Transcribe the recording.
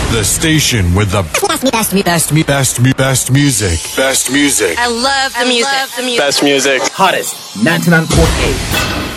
The station with the best music. Best music. I love the music. Best music. Hottest 99.8.